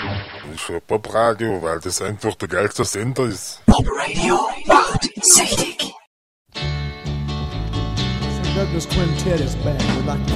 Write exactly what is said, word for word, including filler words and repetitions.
Ich höre Popradio, weil das einfach der geilste Sender ist. Popradio macht süchtig. Douglas Quintet is back with like